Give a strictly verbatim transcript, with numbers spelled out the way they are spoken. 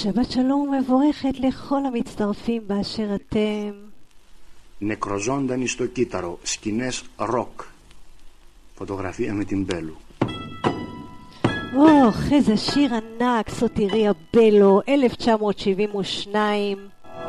שבת שלום ומבורכת לכל המצטרפים באשר אתם. Νεκροζώντανοι στο κύτταρο, σκηνές ροκ. Φωτογραφία με την Μπέλου. אוח, איזה שיר ענק, סוטיריה בלו, אלף תשע מאות שבעים ושתיים.